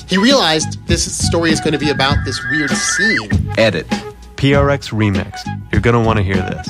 He realized this story is going to be about this weird scene. Edit. PRX Remix. You're going to want to hear this.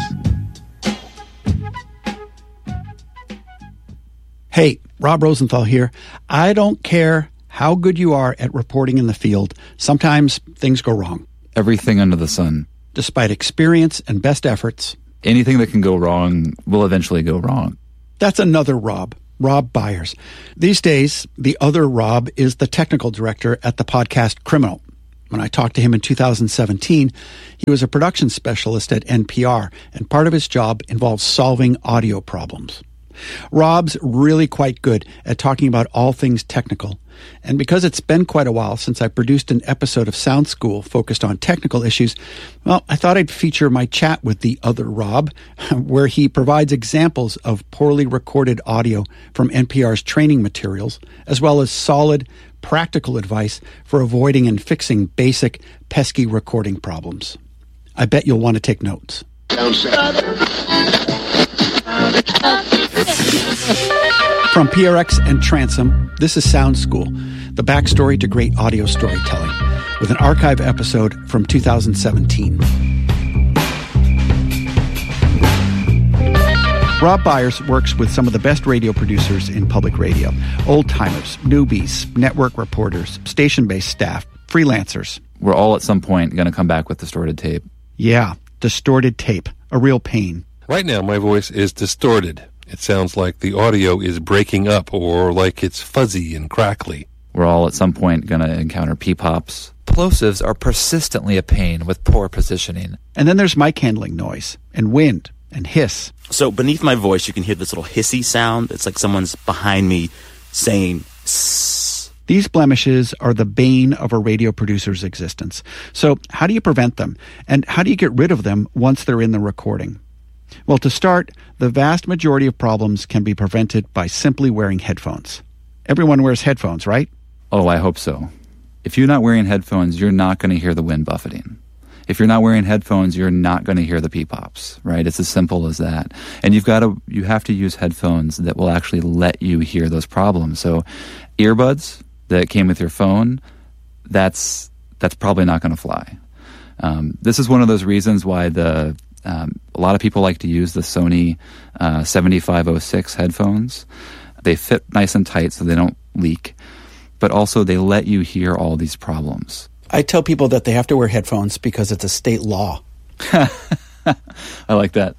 Hey, Rob Rosenthal here. I don't care how good you are at reporting in the field. Sometimes things go wrong. Everything under the sun. Despite experience and best efforts, anything that can go wrong will eventually go wrong. That's another Rob Byers. These days, the other Rob is the technical director at the podcast Criminal. When I talked to him in 2017, he was a production specialist at NPR, and part of his job involves solving audio problems. Rob's really quite good at talking about all things technical. And because it's been quite a while since I produced an episode of Sound School focused on technical issues, well, I thought I'd feature my chat with the other Rob, where he provides examples of poorly recorded audio from NPR's training materials, as well as solid, practical advice for avoiding and fixing basic, pesky recording problems. I bet you'll want to take notes. From PRX and Transom, this is Sound School, the backstory to great audio storytelling, with an archive episode from 2017. Rob Byers works with some of the best radio producers in public radio. Old-timers, newbies, network reporters, station-based staff, freelancers. We're all at some point going to come back with distorted tape. Yeah, distorted tape. A real pain. Right now, my voice is distorted. It sounds like the audio is breaking up or like it's fuzzy and crackly. We're all at some point going to encounter P-pops. Plosives are persistently a pain with poor positioning. And then there's mic handling noise and wind and hiss. So beneath my voice, you can hear this little hissy sound. It's like someone's behind me saying sss. These blemishes are the bane of a radio producer's existence. So how do you prevent them? And how do you get rid of them once they're in the recording? Well, to start, the vast majority of problems can be prevented by simply wearing headphones. Everyone wears headphones, right? Oh, I hope so. If you're not wearing headphones, you're not going to hear the wind buffeting. If you're not wearing headphones, you're not going to hear the P-pops, right? It's as simple as that. And you have to use headphones that will actually let you hear those problems. So earbuds that came with your phone, that's probably not going to fly. This is one of those reasons why a lot of people like to use the Sony 7506 headphones. They fit nice and tight so they don't leak, but also they let you hear all these problems. I tell people that they have to wear headphones because it's a state law. I like that.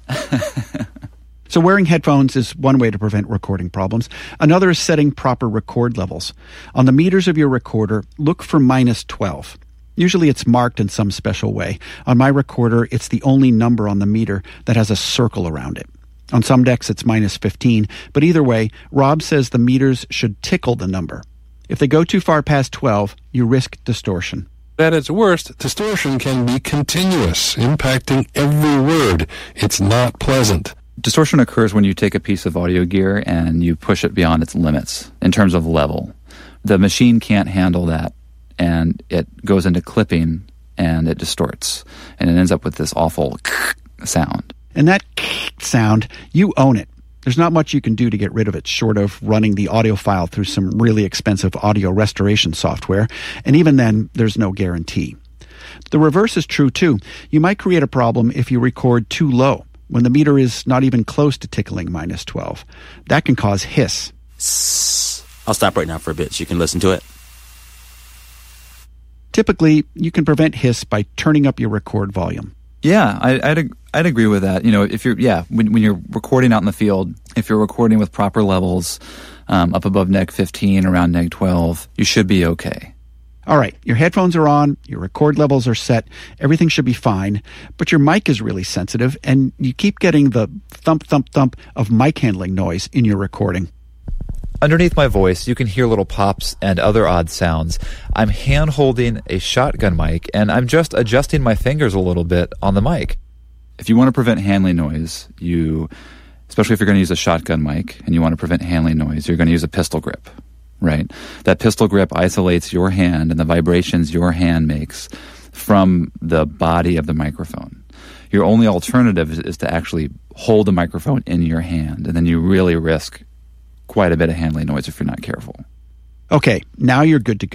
So wearing headphones is one way to prevent recording problems. Another is setting proper record levels. On the meters of your recorder, look for -12. Usually it's marked in some special way. On my recorder, it's the only number on the meter that has a circle around it. On some decks, it's -15, but either way, Rob says the meters should tickle the number. If they go too far past 12, you risk distortion. At its worst, distortion can be continuous, impacting every word. It's not pleasant. Distortion occurs when you take a piece of audio gear and you push it beyond its limits in terms of level. The machine can't handle that, and it goes into clipping, and it distorts, and it ends up with this awful sound. And that sound, you own it. There's not much you can do to get rid of it, short of running the audio file through some really expensive audio restoration software, and even then, there's no guarantee. The reverse is true, too. You might create a problem if you record too low, when the meter is not even close to tickling -12. That can cause hiss. I'll stop right now for a bit so you can listen to it. Typically, you can prevent hiss by turning up your record volume. Yeah, I'd agree with that. You know, if when you're recording out in the field, if you're recording with proper levels, up above neg 15, around neg 12, you should be okay. All right, your headphones are on, your record levels are set, everything should be fine, but your mic is really sensitive, and you keep getting the thump, thump, thump of mic handling noise in your recording. Underneath my voice, you can hear little pops and other odd sounds. I'm hand-holding a shotgun mic, and I'm just adjusting my fingers a little bit on the mic. If you want to prevent handling noise, especially if you're going to use a shotgun mic and you want to prevent handling noise, you're going to use a pistol grip, right? That pistol grip isolates your hand and the vibrations your hand makes from the body of the microphone. Your only alternative is to actually hold the microphone in your hand, and then you really risk quite a bit of handling noise if you're not careful. Okay, now you're good to go.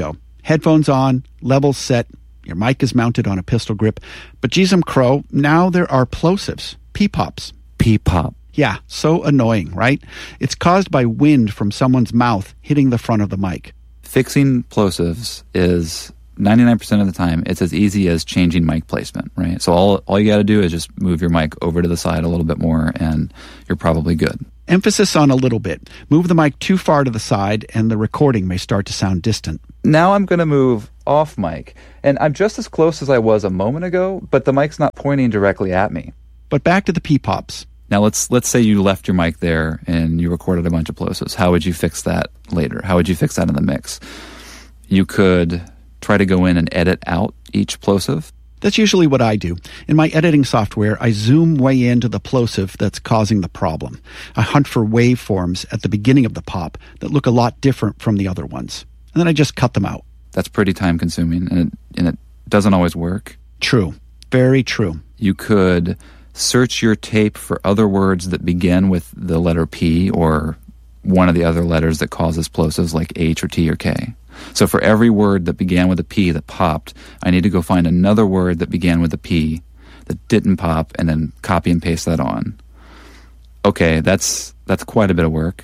Headphones on, levels set, your mic is mounted on a pistol grip. But geez, crow, now there are plosives, P-pops. P-pop. Yeah, so annoying, right? It's caused by wind from someone's mouth hitting the front of the mic. Fixing plosives is 99% of the time, it's as easy as changing mic placement, right? So all you got to do is just move your mic over to the side a little bit more, and you're probably good. Emphasis on a little bit. Move the mic too far to the side, and the recording may start to sound distant. Now I'm going to move off mic, and I'm just as close as I was a moment ago, but the mic's not pointing directly at me. But back to the P-pops. Now let's say you left your mic there and you recorded a bunch of plosives. How would you fix that later? How would you fix that in the mix? You could try to go in and edit out each plosive. That's usually what I do. In my editing software, I zoom way into the plosive that's causing the problem. I hunt for waveforms at the beginning of the pop that look a lot different from the other ones. And then I just cut them out. That's pretty time consuming, and it doesn't always work. True. Very true. You could search your tape for other words that begin with the letter P or one of the other letters that causes plosives like H or T or K. So for every word that began with a P that popped, I need to go find another word that began with a P that didn't pop and then copy and paste that on. Okay, that's quite a bit of work.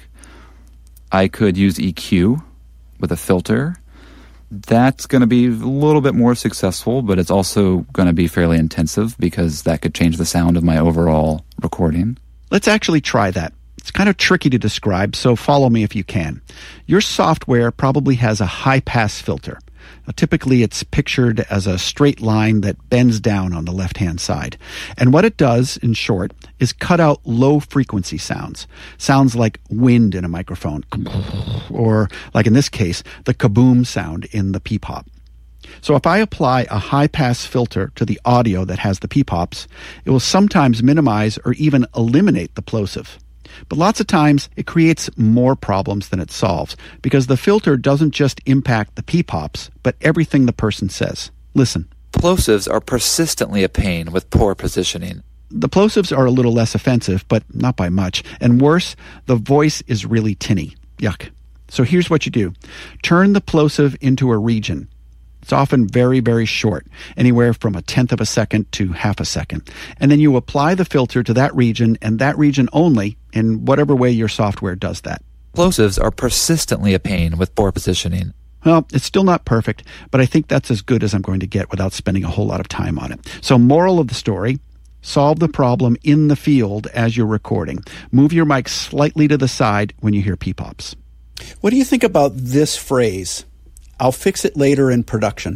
I could use EQ with a filter. That's going to be a little bit more successful, but it's also going to be fairly intensive because that could change the sound of my overall recording. Let's actually try that. It's kind of tricky to describe, so follow me if you can. Your software probably has a high-pass filter. Now, typically, it's pictured as a straight line that bends down on the left-hand side. And what it does, in short, is cut out low-frequency sounds. Sounds like wind in a microphone, or, like in this case, the kaboom sound in the P-pop. So if I apply a high-pass filter to the audio that has the P-pops, it will sometimes minimize or even eliminate the plosive. But lots of times, it creates more problems than it solves, because the filter doesn't just impact the P-pops, but everything the person says. Listen. Plosives are persistently a pain with poor positioning. The plosives are a little less offensive, but not by much. And worse, the voice is really tinny. Yuck. So here's what you do. Turn the plosive into a region. It's often very, very short, anywhere from 1/10 of a second to 1/2 a second. And then you apply the filter to that region and that region only in whatever way your software does that. Plosives are persistently a pain with poor positioning. Well, it's still not perfect, but I think that's as good as I'm going to get without spending a whole lot of time on it. So moral of the story, solve the problem in the field as you're recording. Move your mic slightly to the side when you hear P-pops. What do you think about this phrase? I'll fix it later in production.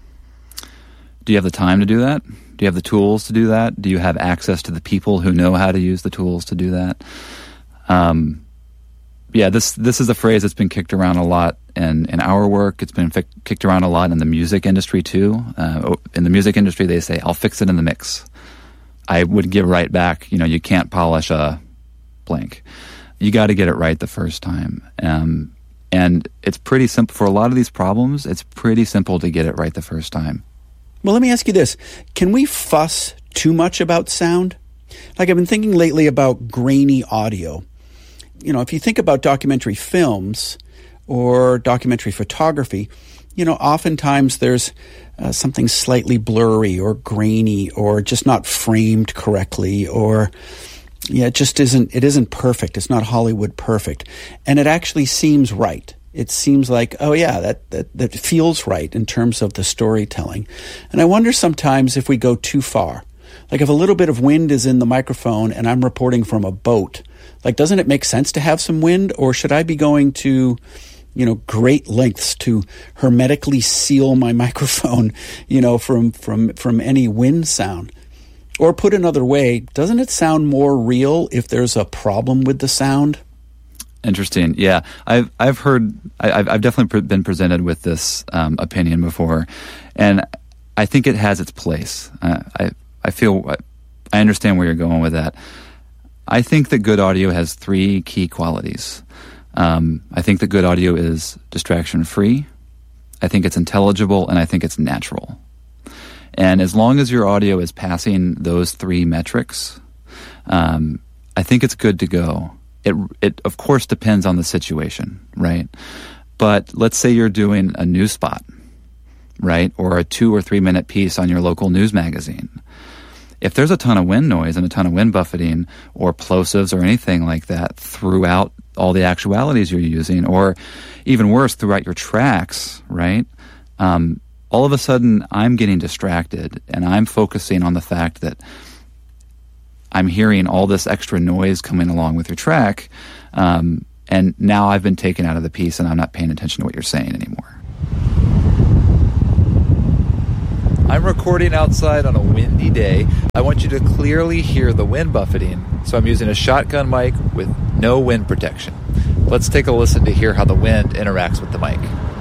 Do you have the time to do that? Do you have the tools to do that? Do you have access to the people who know how to use the tools to do that? This is a phrase that's been kicked around a lot in our work. It's been kicked around a lot in the music industry too. In the music industry, they say, I'll fix it in the mix. I would give right back, you can't polish a blank. You got to get it right the first time. And it's pretty simple. For a lot of these problems, it's pretty simple to get it right the first time. Well, let me ask you this. Can we fuss too much about sound? Like, I've been thinking lately about grainy audio. If you think about documentary films or documentary photography, oftentimes there's something slightly blurry or grainy or just not framed correctly, or it isn't perfect. It's not Hollywood perfect. And it actually seems right. It seems like, that feels right in terms of the storytelling. And I wonder sometimes if we go too far. Like, if a little bit of wind is in the microphone and I'm reporting from a boat, doesn't it make sense to have some wind? Or should I be going to, great lengths to hermetically seal my microphone, from any wind sound? Or put another way, doesn't it sound more real if there's a problem with the sound? Interesting. Yeah, I've definitely been presented with this opinion before, and I think it has its place. I understand where you're going with that. I think that good audio has 3 key qualities. I think that good audio is distraction-free. I think it's intelligible, and I think it's natural. And as long as your audio is passing those 3 metrics, I think it's good to go. It of course depends on the situation, right? But let's say you're doing a news spot right? Or a 2 or 3 minute piece on your local news magazine. If there's a ton of wind noise and a ton of wind buffeting or plosives or anything like that throughout all the actualities you're using, or even worse, throughout your tracks, right? All of a sudden, I'm getting distracted and I'm focusing on the fact that I'm hearing all this extra noise coming along with your track, and now I've been taken out of the piece and I'm not paying attention to what you're saying anymore. I'm recording outside on a windy day. I want you to clearly hear the wind buffeting, so I'm using a shotgun mic with no wind protection. Let's take a listen to hear how the wind interacts with the mic.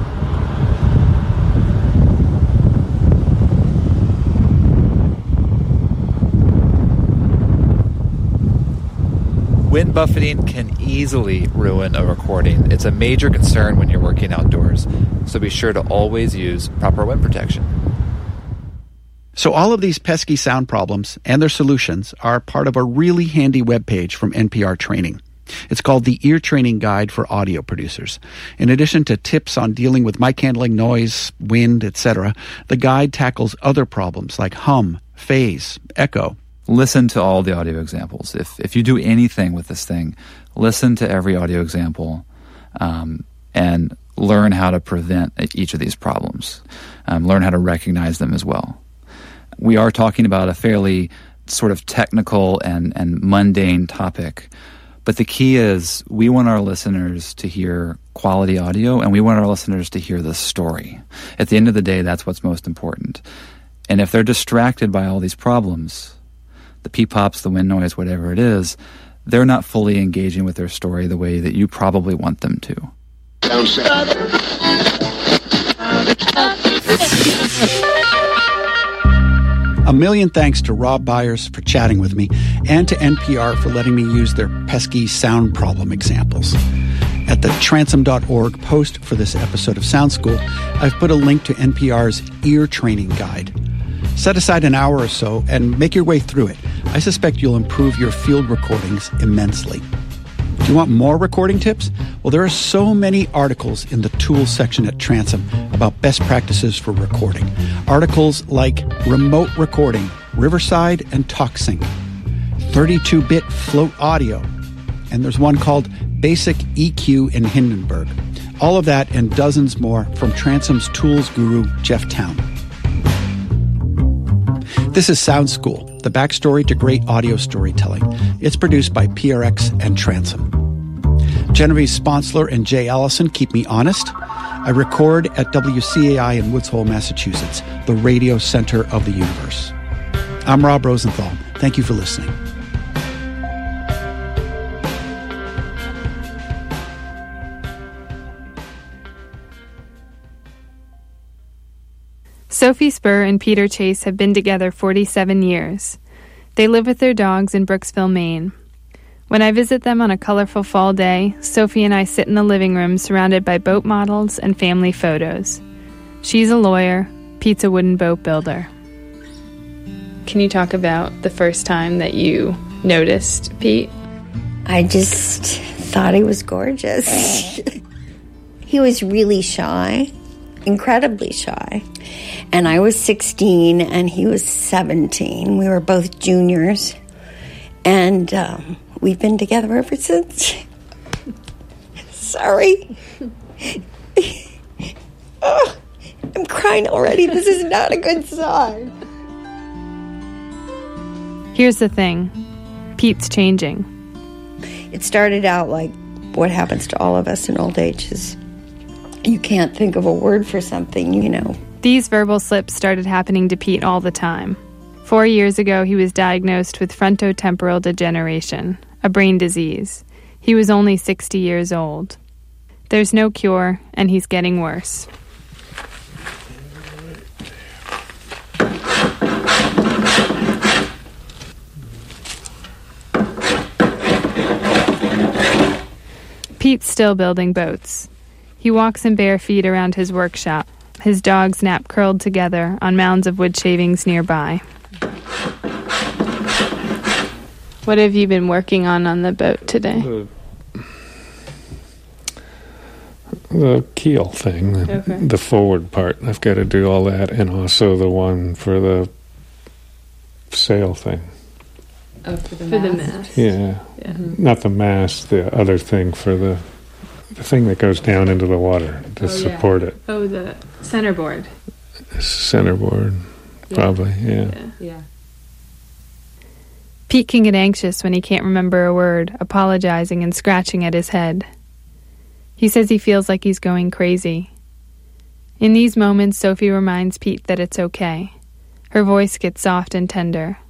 Wind buffeting can easily ruin a recording. It's a major concern when you're working outdoors, so be sure to always use proper wind protection. So all of these pesky sound problems and their solutions are part of a really handy webpage from NPR Training. It's called the Ear Training Guide for Audio Producers. In addition to tips on dealing with mic handling, noise, wind, etc., the guide tackles other problems like hum, phase, echo. Listen to all the audio examples. If you do anything with this thing, listen to every audio example and learn how to prevent each of these problems. Learn how to recognize them as well. We are talking about a fairly sort of technical and mundane topic, but the key is we want our listeners to hear quality audio, and we want our listeners to hear the story. At the end of the day, that's what's most important. And if they're distracted by all these problems, the peepops, the wind noise, whatever it is, they're not fully engaging with their story the way that you probably want them to. A million thanks to Rob Byers for chatting with me, and to NPR for letting me use their pesky sound problem examples. At the transom.org post for this episode of Sound School, I've put a link to NPR's Ear Training Guide. Set aside an hour or so and make your way through it. I suspect you'll improve your field recordings immensely. Do you want more recording tips? Well, there are so many articles in the tools section at Transom about best practices for recording. Articles like Remote Recording, Riverside and TalkSync, 32-bit float audio, and there's one called Basic EQ in Hindenburg. All of that and dozens more from Transom's tools guru, Jeff Town. This is Sound School, the backstory to great audio storytelling. It's produced by PRX and Transom. Genevieve Sponsler and Jay Allison keep me honest. I record at WCAI in Woods Hole, Massachusetts, the radio center of the universe. I'm Rob Rosenthal. Thank you for listening. Sophie Spur and Peter Chase have been together 47 years. They live with their dogs in Brooksville, Maine. When I visit them on a colorful fall day, Sophie and I sit in the living room surrounded by boat models and family photos. She's a lawyer, Pete's a wooden boat builder. Can you talk about the first time that you noticed Pete? I just thought he was gorgeous. He was really shy, incredibly shy. And I was 16 and he was 17. We were both juniors. And we've been together ever since. Sorry. Oh, I'm crying already. This is not a good sign. Here's the thing. Pete's changing. It started out like what happens to all of us in old age is you can't think of a word for something, you know. These verbal slips started happening to Pete all the time. 4 years ago, he was diagnosed with frontotemporal degeneration, a brain disease. He was only 60 years old. There's no cure, and he's getting worse. Pete's still building boats. He walks in bare feet around his workshop. His dogs nap curled together on mounds of wood shavings nearby. What have you been working on the boat today? the keel thing, the forward part. I've got to do all that, and also the one for the sail thing. Oh, for the mast. Yeah. Not the mast, the other thing for the thing that goes down into the water to support it. Oh, the centerboard. Centerboard, probably, yeah. Pete can get anxious when he can't remember a word, apologizing and scratching at his head. He says he feels like he's going crazy. In these moments, Sophie reminds Pete that it's okay. Her voice gets soft and tender.